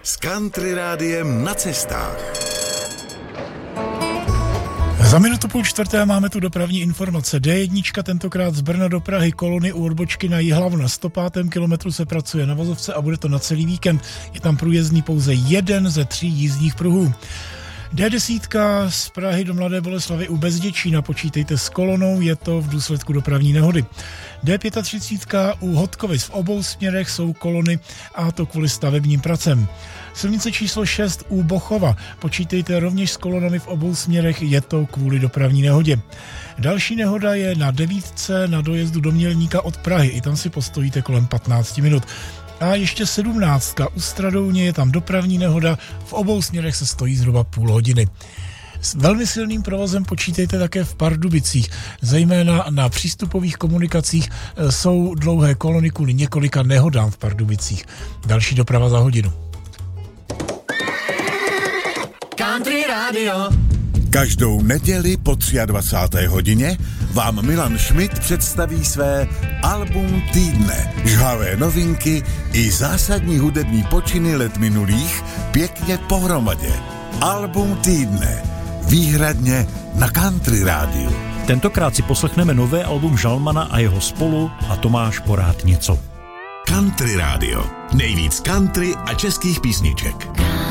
s Country Rádiem na cestách. Za minutu půl čtvrté máme tu dopravní informace. D1 tentokrát z Brna do Prahy, kolony u odbočky na Jihlavu na 105. kilometru se pracuje na vozovce a bude to na celý víkend. Je tam průjezdný pouze jeden ze 3 jízdních pruhů. D10 z Prahy do Mladé Boleslavi u Bezděčína, počítejte s kolonou, je to v důsledku dopravní nehody. D35 u Hodkovic, v obou směrech jsou kolony a to kvůli stavebním pracem. Silnice číslo 6 u Bochova, počítejte rovněž s kolonami v obou směrech, je to kvůli dopravní nehodě. Další nehoda je na 9 na dojezdu do Mělníka od Prahy, i tam si postojíte kolem 15 minut. A ještě 17. u Stradouně je tam dopravní nehoda, v obou směrech se stojí zhruba půl hodiny. S velmi silným provozem počítejte také v Pardubicích, zejména na přístupových komunikacích jsou dlouhé kolony kvůli několika nehodám v Pardubicích. Další doprava za hodinu. Country Radio. Každou neděli po 23. hodině vám Milan Schmidt představí své album týdne. Žhavé novinky i zásadní hudební počiny let minulých pěkně pohromadě. Album týdne. Výhradně na Country Rádiu. Tentokrát si poslechneme nové album Žalmana a jeho spolu a Tomáš Porád něco. Country Radio. Nejvíc country a českých písniček.